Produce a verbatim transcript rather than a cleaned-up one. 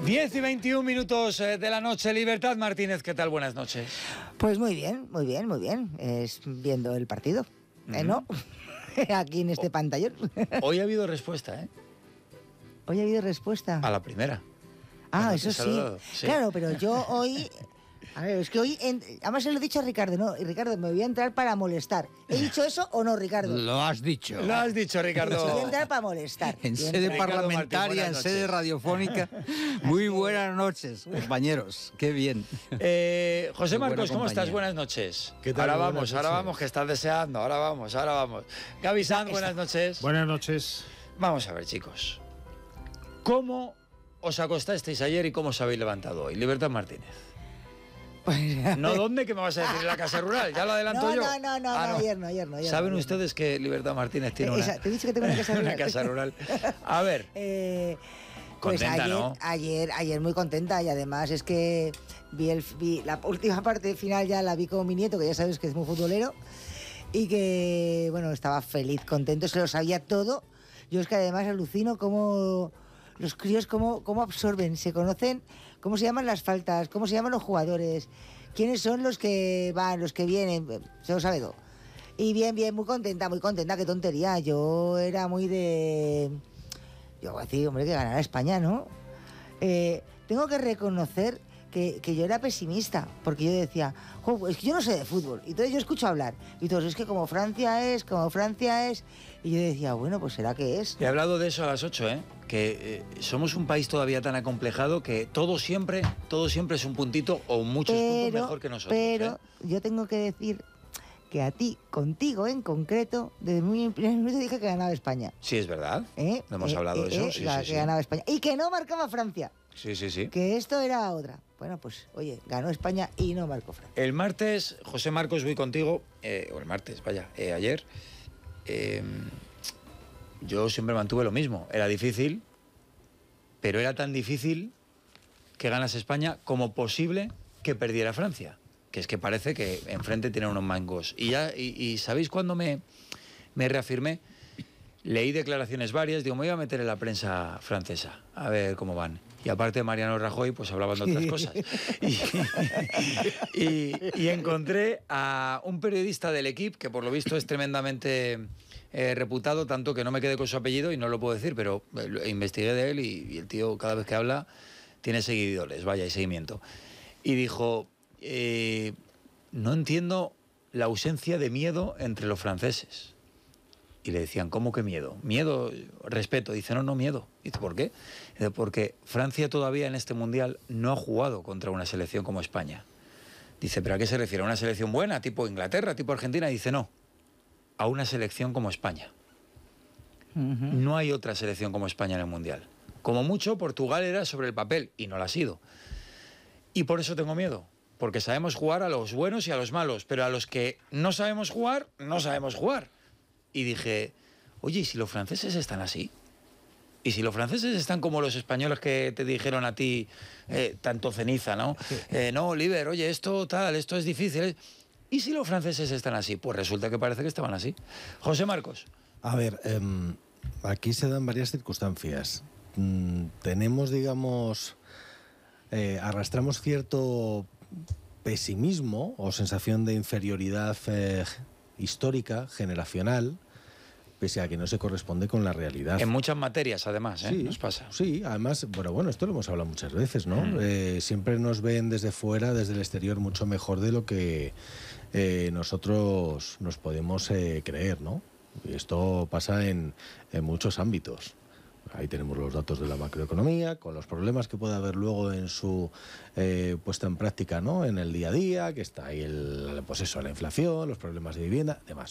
diez y veintiún minutos de la noche. Libertad Martínez, ¿qué tal? Buenas noches. Pues muy bien, muy bien, muy bien. Es viendo el partido, ¿eh, Mm. no? Aquí en este pantallón. Hoy ha habido respuesta, ¿eh? Hoy ha habido respuesta. A la primera. Ah, Bueno, eso te he sí. saludado, sí. Claro, pero yo hoy... A ver, es que hoy... En... Además se lo he dicho a Ricardo, ¿no? Y Ricardo, me voy a entrar para molestar. ¿He dicho eso o no, Ricardo? Lo has dicho. Lo has dicho, Me voy a Ricardo. entrar para molestar. En Voy a sede entrar. Ricardo Martín, parlamentaria, en buenas sede noches. radiofónica. Muy buenas noches, compañeros. Qué bien. Eh, José Qué buena Marcos, ¿cómo compañía. estás? Buenas noches. ¿Qué tal? Ahora Buenas vamos, ahora noches. vamos, que estás deseando. Ahora vamos, ahora vamos. Gaby Sanz, buenas noches. Buenas noches. Vamos a ver, chicos. ¿Cómo os acostasteis ayer y cómo os habéis levantado hoy? Libertad Martínez. Pues, No, ¿dónde? ¿Qué me vas a decir? ¿En la casa rural? ¿Ya lo adelanto no, yo? no, no, no, Ah, no, ayer no, ayer no. Ayer ¿Saben no, ayer ustedes que Libertad Martínez tiene no. una, Esa, te he dicho que tengo una casa rural. una casa rural? A ver, Eh, pues Contenta, ayer, ¿no? ayer, ayer muy contenta y además es que vi, el, vi la última parte final, ya la vi con mi nieto, que ya sabes que es muy futbolero, y que, bueno, estaba feliz, contento, se lo sabía todo. Yo es que además alucino cómo los críos, cómo, cómo absorben, se conocen, cómo se llaman las faltas, cómo se llaman los jugadores, quiénes son los que van, los que vienen, se lo sabe todo. Y bien, bien, muy contenta, muy contenta, qué tontería. Yo era muy de... Yo voy a decir, hombre, que ganará España, ¿no? Eh, tengo que reconocer que, que yo era pesimista, porque yo decía, jo, es que yo no sé de fútbol. Y entonces yo escucho hablar, y todos, es que como Francia es, como Francia es... Y yo decía, bueno, pues será que es. he hablado de eso a las ocho, ¿eh? Que eh, somos un país todavía tan acomplejado que todo siempre, todo siempre es un puntito o muchos puntos mejor que nosotros. Pero ¿eh? yo tengo que decir que a ti, contigo en concreto, desde muy primer minuto dije que ganaba España. Sí, es verdad. ¿Eh? No hemos Eh, hablado de eh, eso. eh, Sí, la- sí, que sí. ganaba España. Y que no marcaba Francia. Sí, sí, sí. Que esto era otra. Bueno, pues, oye, ganó España y no marcó Francia. El martes, José Marcos, voy contigo, eh, o el martes, vaya, eh, ayer, eh, yo siempre mantuve lo mismo. Era difícil, pero era tan difícil que ganase España como posible que perdiera Francia. Que es que parece que enfrente tiene unos mangos. Y ya, y, y ¿sabéis cuándo me, me reafirmé? Leí declaraciones varias, digo, me voy a meter en la prensa francesa, a ver cómo van. Y aparte de Mariano Rajoy, pues hablaban de otras cosas. Y, y- y encontré a un periodista del Equipo, que por lo visto es tremendamente eh, reputado, tanto que no me quedé con su apellido y no lo puedo decir, pero eh, lo- investigué de él y, y el tío cada vez que habla tiene seguidores, vaya, y seguimiento. Y dijo, eh, no entiendo la ausencia de miedo entre los franceses. Y le decían, ¿cómo que miedo? Miedo, respeto. Dice, no, no, miedo. Dice, ¿por qué? Dice, porque Francia todavía en este Mundial no ha jugado contra una selección como España. Dice, ¿pero a qué se refiere? ¿A una selección buena, tipo Inglaterra, tipo Argentina? Dice, no, a una selección como España. No hay otra selección como España en el Mundial. Como mucho, Portugal era sobre el papel, y no lo ha sido. Y por eso tengo miedo, porque sabemos jugar a los buenos y a los malos, pero a los que no sabemos jugar, no sabemos jugar. Y dije, oye, ¿y si los franceses están así? ¿Y si los franceses están como los españoles que te dijeron a ti, eh, tanto ceniza, ¿no? Eh, no, Oliver, oye, esto tal, esto es difícil. ¿Y si los franceses están así? Pues resulta que parece que estaban así. José Marcos. A ver, eh, aquí se dan varias circunstancias. Mm, tenemos, digamos, eh, arrastramos cierto pesimismo o sensación de inferioridad eh, histórica, generacional, pese a que no se corresponde con la realidad. En muchas materias, además, ¿eh? Sí, Nos pasa. Sí, además, bueno, bueno, esto lo hemos hablado muchas veces, ¿no? Mm. Eh, siempre nos ven desde fuera, desde el exterior, mucho mejor de lo que eh, nosotros nos podemos eh, creer, ¿no? Y esto pasa en, en muchos ámbitos. Ahí tenemos los datos de la macroeconomía, con los problemas que puede haber luego en su eh, puesta en práctica, ¿no? En el día a día, que está ahí el, pues eso, la inflación, los problemas de vivienda, demás.